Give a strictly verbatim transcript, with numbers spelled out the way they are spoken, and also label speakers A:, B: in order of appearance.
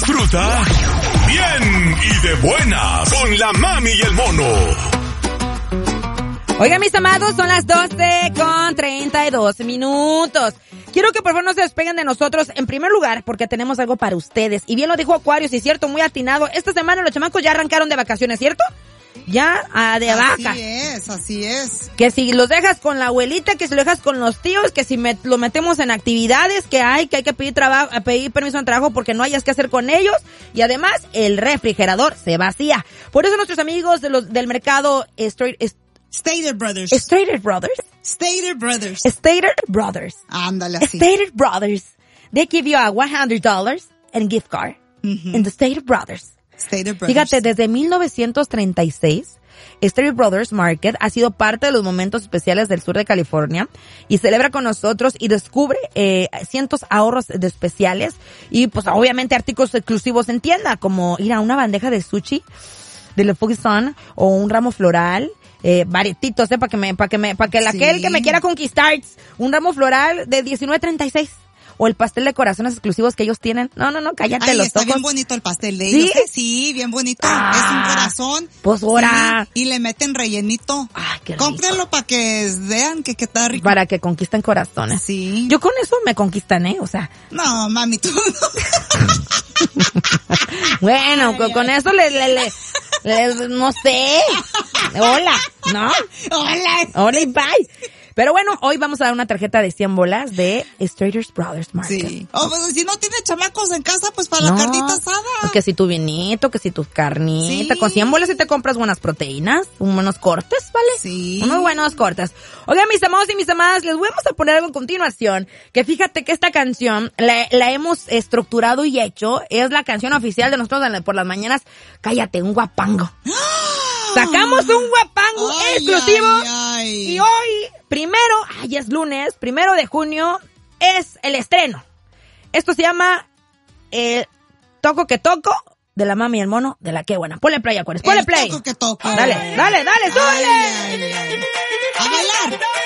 A: Disfruta bien y de buenas con la mami y el mono.
B: Oigan, mis amados, son las doce con treinta y dos minutos. Quiero que por favor no se despeguen de nosotros en primer lugar porque tenemos algo para ustedes. Y bien lo dijo Acuario, sí, cierto, muy atinado. Esta semana los chamacos ya arrancaron de vacaciones, ¿cierto? Ya a de vaca.
C: Así es, así es.
B: Que si los dejas con la abuelita, que si lo dejas con los tíos, que si me, lo metemos en actividades que hay, que hay que pedir trabajo, pedir permiso en trabajo porque no hayas que hacer con ellos. Y además, el refrigerador se vacía. Por eso nuestros amigos de los, del mercado Street,
C: Stater Brothers.
B: Stater Brothers.
C: Stater Brothers.
B: Stater Brothers.
C: Ándale así.
B: Stater Brothers. They give you a one hundred dollars and gift card. Mm-hmm. In the Stater Brothers.
C: Stater Brothers.
B: Fíjate, desde mil novecientos treinta y seis, Stater Brothers Market ha sido parte de los momentos especiales del sur de California y celebra con nosotros y descubre eh, cientos ahorros de especiales y pues obviamente artículos exclusivos en tienda, como ir a una bandeja de sushi de Le Fugison o un ramo floral. Eh, varetitos, eh, para que me, para que me, para que la
C: Sí.
B: aquel que me quiera conquistar, un ramo floral de diecinueve treinta y seis. O el pastel de corazones exclusivos que ellos tienen. No, no, no, cállate
C: Ay,
B: los
C: está
B: ojos.
C: bien bonito el pastel de
B: ¿Sí?
C: ellos. ¿eh? Sí, bien bonito.
B: Ah,
C: es un corazón.
B: pues ahora.
C: Sí, y le meten rellenito.
B: Ay, qué rico.
C: Cómprenlo para que vean que, que está rico.
B: Para que conquisten corazones.
C: Sí.
B: Yo con eso me conquistan, ¿eh? O sea.
C: No, mami, tú no.
B: Bueno, ay, con, ay. con eso le, le, le, le, no sé. Hola, ¿no?
C: Hola.
B: Hola y bye. Pero bueno, hoy vamos a dar una tarjeta de cien bolas de Stater Brothers Market.
C: Sí. O pues, si no tiene chamacos en casa, pues para
B: no,
C: la carnita asada.
B: Que si tu vinito, que si tu carnita.
C: Sí.
B: Con cien bolas si te compras buenas proteínas, unos cortes, ¿vale?
C: Sí.
B: Unos buenos cortes. Oigan, mis amados y mis amadas, les vamos a poner algo en continuación. Que fíjate que esta canción la, la hemos estructurado y hecho. Es la canción oficial de nosotros por las mañanas. Cállate, un guapango. Sacamos un guapango
C: ay,
B: exclusivo.
C: Ay, ay.
B: Y hoy, primero, ay, es lunes, primero de junio, es el estreno. Esto se llama el Toco que Toco de la mami y el mono de la que buena. Ponle play, Acuario. Ponle
C: el
B: play.
C: Toco que Toco.
B: Dale, dale, dale, súbele.
C: A bailar.